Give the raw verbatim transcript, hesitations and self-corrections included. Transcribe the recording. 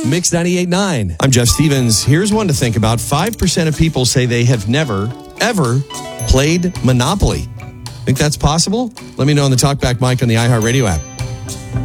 Mix ninety-eight point nine. I'm Jeff Stevens. Here's one to think about. five percent of people say they have never, ever played Monopoly. Think that's possible? Let me know on the TalkBack mic on the iHeartRadio app.